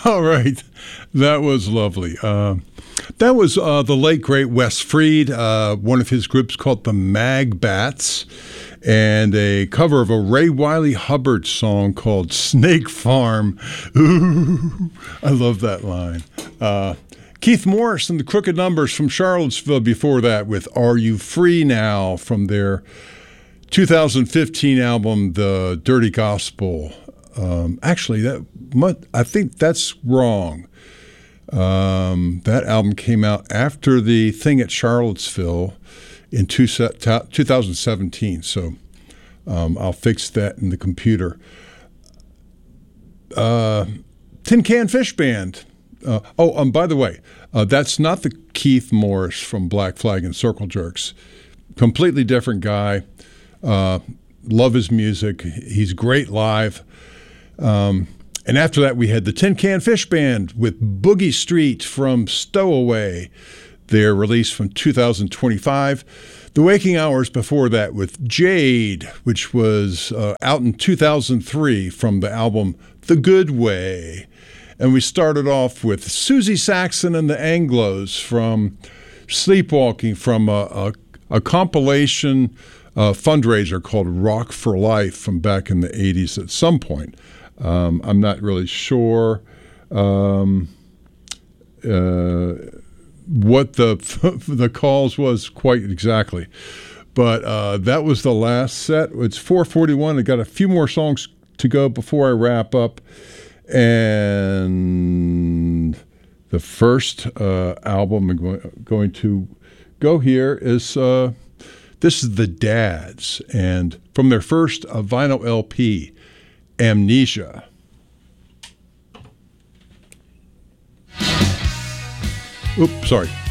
All right. That was lovely. That was the late, great Wes Freed, one of his groups called the Mag Bats, and a cover of a Ray Wiley Hubbard song called Snake Farm. Ooh, I love that line. Keith Morris and the Crooked Numbers from Charlottesville before that with Are You Free Now from their 2015 album, The Dirty Gospel. Actually, I think that's wrong. That album came out after the thing at Charlottesville in 2017, so I'll fix that in the computer. Tin Can Fish Band. By the way, that's not the Keith Morris from Black Flag and Circle Jerks. Completely different guy. Love his music. He's great live. And after that, we had the Tin Can Fish Band with Boogie Street from Stowaway, their release from 2025. The Waking Hours before that with Jade, which was out in 2003 from the album The Good Way. And we started off with Susie Saxon and the Anglos from Sleepwalking from a compilation fundraiser called Rock for Life from back in the 80s at some point. I'm not really sure what the cause was quite exactly. But that was the last set. It's 4:41. I got a few more songs to go before I wrap up. And the first album I'm going to go here is this is the Dads, and from their first vinyl LP, Amnesia. Oops, sorry.